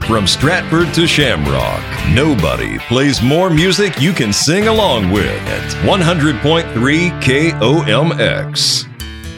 From Stratford to Shamrock, nobody plays more music you can sing along with at 100.3 KOMX.